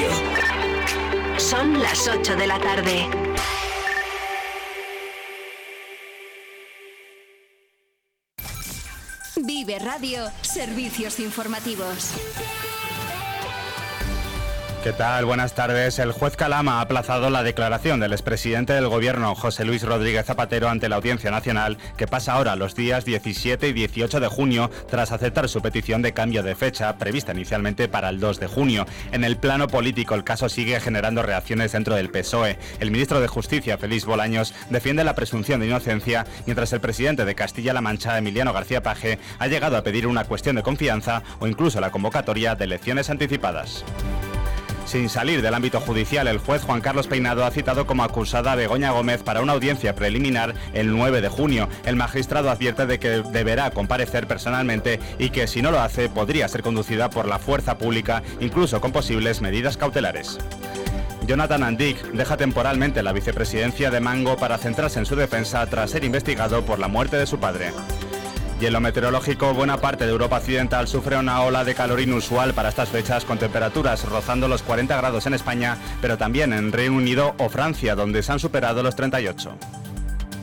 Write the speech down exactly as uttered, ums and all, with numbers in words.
Radio. Son las ocho de la tarde. Vive Radio, servicios informativos. ¿Qué tal? Buenas tardes. El juez Calama ha aplazado la declaración del expresidente del Gobierno, José Luis Rodríguez Zapatero, ante la Audiencia Nacional, que pasa ahora los días diecisiete y dieciocho de junio, tras aceptar su petición de cambio de fecha, prevista inicialmente para el dos de junio. En el plano político, el caso sigue generando reacciones dentro del P S O E. El ministro de Justicia, Félix Bolaños, defiende la presunción de inocencia, mientras el presidente de Castilla-La Mancha, Emiliano García Paje, ha llegado a pedir una cuestión de confianza o incluso la convocatoria de elecciones anticipadas. Sin salir del ámbito judicial, el juez Juan Carlos Peinado ha citado como acusada a Begoña Gómez para una audiencia preliminar el nueve de junio. El magistrado advierte de que deberá comparecer personalmente y que si no lo hace podría ser conducida por la fuerza pública, incluso con posibles medidas cautelares. Jonathan Andic deja temporalmente la vicepresidencia de Mango para centrarse en su defensa tras ser investigado por la muerte de su padre. Y en lo meteorológico, buena parte de Europa Occidental sufre una ola de calor inusual para estas fechas, con temperaturas rozando los cuarenta grados en España, pero también en Reino Unido o Francia, donde se han superado los treinta y ocho.